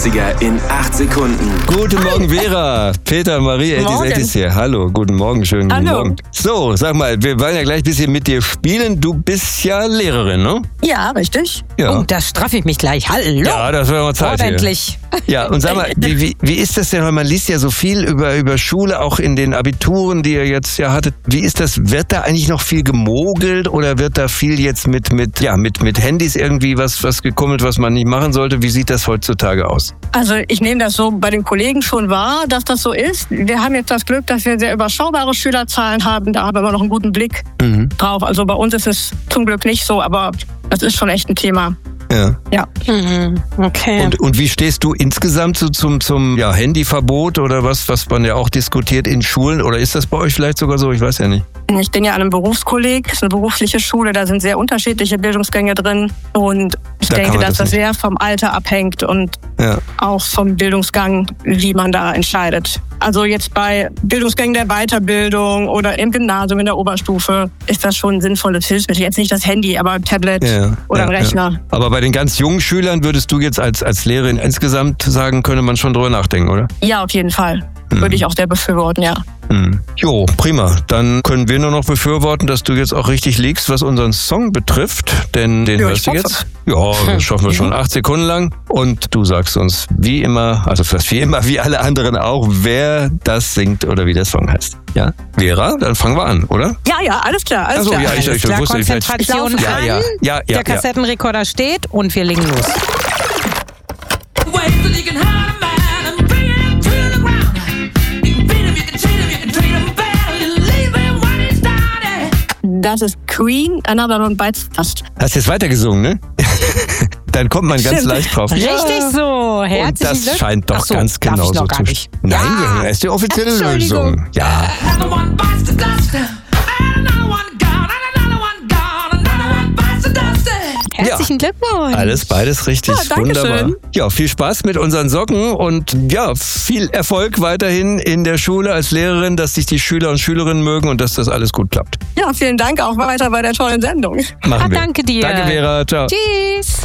Klassiker in 8 Sekunden. Guten Morgen, Vera. Peter, Marie, Eddis hier. Hallo, guten Morgen, schönen guten Morgen. So, sag mal, wir wollen ja gleich ein bisschen mit dir spielen. Du bist ja Lehrerin, ne? Ja, richtig. Ja. Oh, da straffe ich mich gleich. Hallo. Ja, das wäre mal Zeit hier. Ordentlich. Ja, und sag mal, wie ist das denn? Weil man liest ja so viel über Schule, auch in den Abituren, die ihr jetzt ja hattet. Wie ist das? Wird da eigentlich noch viel gemogelt oder wird da viel jetzt mit Handys irgendwie was gekummelt, was man nicht machen sollte? Wie sieht das heutzutage aus? Also ich nehme das so bei den Kollegen schon wahr, dass das so ist. Wir haben jetzt das Glück, dass wir sehr überschaubare Schülerzahlen haben. Da haben wir noch einen guten Blick drauf. Also bei uns ist es zum Glück nicht so, aber das ist schon echt ein Thema. Ja. Okay. Und wie stehst du insgesamt so zum Handyverbot oder was man ja auch diskutiert in Schulen? Oder ist das bei euch vielleicht sogar so? Ich weiß ja nicht. Ich bin ja an einem Berufskolleg, das ist eine berufliche Schule, da sind sehr unterschiedliche Bildungsgänge drin. Und ich denke, dass das sehr vom Alter abhängt und auch vom Bildungsgang, wie man da entscheidet. Also jetzt bei Bildungsgängen der Weiterbildung oder im Gymnasium in der Oberstufe ist das schon ein sinnvolles Hilfsmittel. Jetzt nicht das Handy, aber ein Tablet oder ein Rechner. Ja. Aber bei den ganz jungen Schülern würdest du jetzt als Lehrerin insgesamt sagen, könnte man schon drüber nachdenken, oder? Ja, auf jeden Fall. Würde ich auch sehr befürworten, ja. Jo, prima. Dann können wir nur noch befürworten, dass du jetzt auch richtig liegst, was unseren Song betrifft. Denn den hörst du jetzt. Ja, das schaffen wir schon 8 Sekunden lang. Und du sagst uns wie immer, also fast wie immer, wie alle anderen auch, wer das singt oder wie der Song heißt. Ja? Vera, dann fangen wir an, oder? Ja, alles klar. Achso, ja, ich wusste Konzentration an. Ja, der Kassettenrekorder steht und wir legen los. Das ist Queen, Another One Bites the Dust. Hast du jetzt weitergesungen, ne? Dann kommt man ganz leicht drauf. Richtig so. Herzlichen Und das Glück. scheint doch ganz genau so zu sein. Nein, wir hören erst die offizielle Lösung. Ja. Herzlichen Glückwunsch. Alles beides richtig. Wunderbar. Ja, viel Spaß mit unseren Socken und ja, viel Erfolg weiterhin in der Schule als Lehrerin, dass sich die Schüler und Schülerinnen mögen und dass das alles gut klappt. Ja, vielen Dank auch weiter bei der tollen Sendung. Machen wir. Danke dir. Danke, Vera. Ciao. Tschüss.